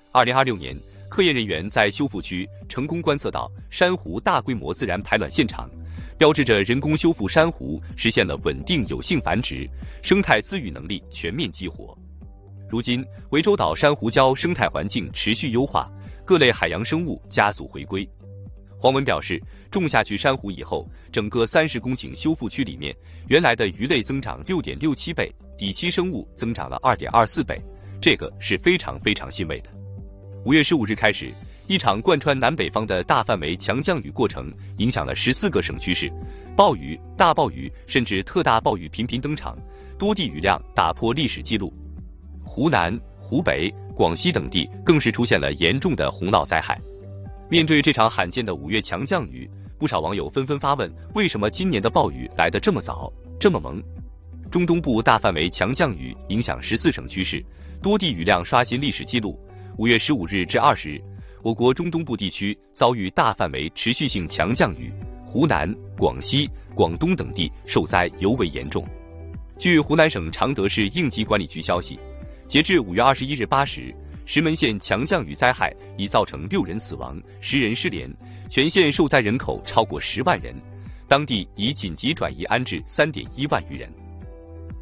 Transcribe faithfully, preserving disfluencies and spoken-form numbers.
二零二六年，科研人员在修复区成功观测到珊瑚大规模自然排卵现场，标志着人工修复珊瑚实现了稳定有性繁殖，生态自愈能力全面激活。如今，涠洲岛珊瑚礁生态环境持续优化，各类海洋生物加速回归。黄文表示，种下去珊瑚以后，整个三十公顷修复区里面，原来的鱼类增长 六点六七 倍，底栖生物增长了 二点二四 倍，这个是非常非常欣慰的。五月十五日开始，一场贯穿南北方的大范围强降雨过程，影响了十四个省区市，暴雨、大暴雨甚至特大暴雨频频登场，多地雨量打破历史记录。湖南、湖北、广西等地更是出现了严重的洪涝灾害。面对这场罕见的五月强降雨，不少网友纷纷发问：为什么今年的暴雨来得这么早，这么猛？中东部大范围强降雨影响十四省区市，多地雨量刷新历史记录。五月十五日至二十日，我国中东部地区遭遇大范围持续性强降雨，湖南、广西、广东等地受灾尤为严重。据湖南省常德市应急管理局消息，截至五月二十一日八时，石门县强降雨灾害已造成六人死亡，十人失联，全县受灾人口超过十万人，当地已紧急转移安置三点一万余人。